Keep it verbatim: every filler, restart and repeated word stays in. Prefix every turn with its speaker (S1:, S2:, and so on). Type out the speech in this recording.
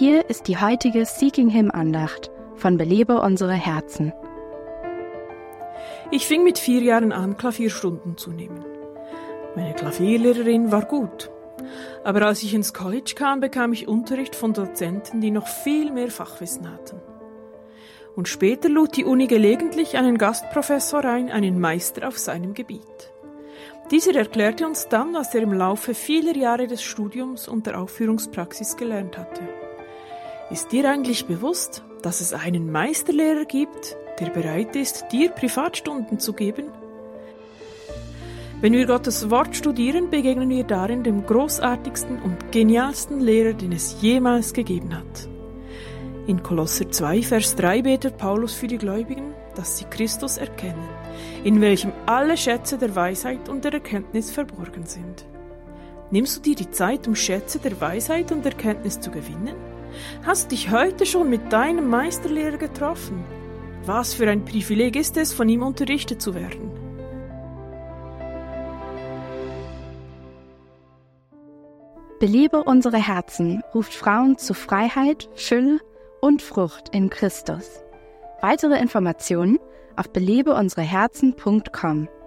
S1: hier ist die heutige Seeking Him Andacht von Belebe unsere Herzen.
S2: Ich fing mit vier Jahren an, Klavierstunden zu nehmen. Meine Klavierlehrerin war gut. Aber als ich ins College kam, bekam ich Unterricht von Dozenten, die noch viel mehr Fachwissen hatten. Und später lud die Uni gelegentlich einen Gastprofessor ein, einen Meister auf seinem Gebiet. Dieser erklärte uns dann, was er im Laufe vieler Jahre des Studiums und der Aufführungspraxis gelernt hatte. Ist dir eigentlich bewusst, dass es einen Meisterlehrer gibt, der bereit ist, dir Privatstunden zu geben? Wenn wir Gottes Wort studieren, begegnen wir darin dem großartigsten und genialsten Lehrer, den es jemals gegeben hat. In Kolosser zwei, Vers drei betet Paulus für die Gläubigen, dass sie Christus erkennen, in welchem alle Schätze der Weisheit und der Erkenntnis verborgen sind. Nimmst du dir die Zeit, um Schätze der Weisheit und Erkenntnis zu gewinnen? Hast du dich heute schon mit deinem Meisterlehrer getroffen? Was für ein Privileg ist es, von ihm unterrichtet zu werden?
S1: Belebe unsere Herzen ruft Frauen zu Freiheit, Fülle und Frucht in Christus. Weitere Informationen auf belebe unsere herzen punkt com.